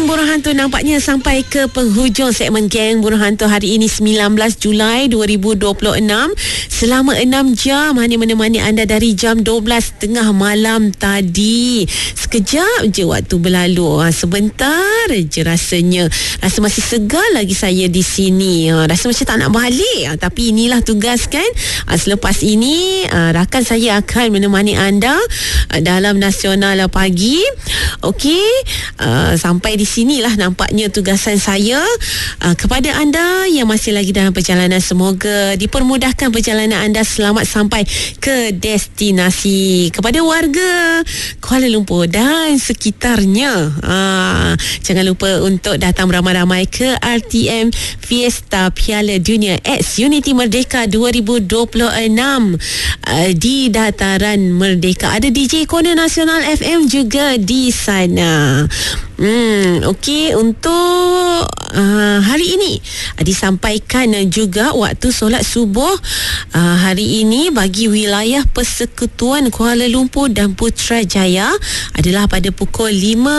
Buruh Hantu nampaknya sampai ke penghujung segmen Geng Buruh Hantu hari ini 19 Julai 2026. Selama 6 jam hanya menemani anda dari jam 12 tengah malam tadi. Sekejap je waktu berlalu. Sebentar je rasanya. Rasa masih segar lagi saya di sini. Rasa macam tak nak balik. Tapi inilah tugas kan. Selepas ini rakan saya akan menemani anda dalam Nasional Pagi. Okey. Sampai di sinilah nampaknya tugasan saya kepada anda yang masih lagi dalam perjalanan. Semoga dipermudahkan perjalanan anda, selamat sampai ke destinasi. Kepada warga Kuala Lumpur dan sekitarnya, jangan lupa untuk datang beramai-ramai ke RTM Fiesta Piala Dunia X Unity Merdeka 2026 di Dataran Merdeka. Ada DJ Corner Nasional FM juga di sana. Okey, untuk hari ini disampaikan juga waktu solat subuh hari ini bagi wilayah Persekutuan Kuala Lumpur dan Putrajaya adalah pada pukul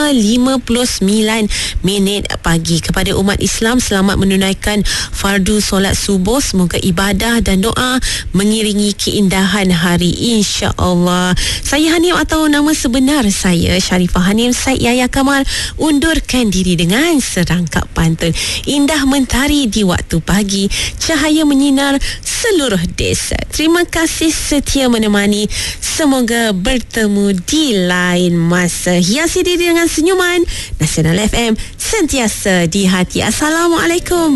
5.59 pagi. Kepada umat Islam, selamat menunaikan fardu solat subuh. Semoga ibadah dan doa mengiringi keindahan hari, insya-Allah. Saya Hanim atau nama sebenar saya Sharifah Hanim Said Yahya Kamal undurkan diri dengan serangkap pantun. Indah mentari di waktu pagi, cahaya menyinar seluruh desa. Terima kasih setia menemani. Semoga bertemu di lain masa. Hiasi diri dengan senyuman. Nasional FM sentiasa di hati. Assalamualaikum.